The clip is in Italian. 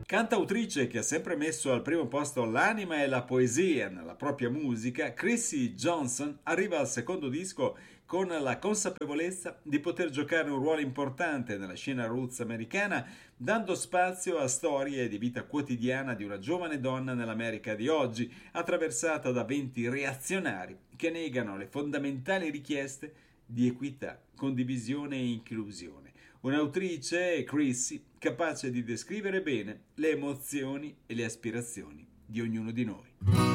Cantautrice che ha sempre messo al primo posto l'anima e la poesia nella propria musica, Chrissy Johnson arriva al secondo disco con la consapevolezza di poter giocare un ruolo importante nella scena roots americana, dando spazio a storie di vita quotidiana di una giovane donna nell'America di oggi, attraversata da venti reazionari che negano le fondamentali richieste di equità, condivisione e inclusione. Un'autrice, Chrissy, capace di descrivere bene le emozioni e le aspirazioni di ognuno di noi.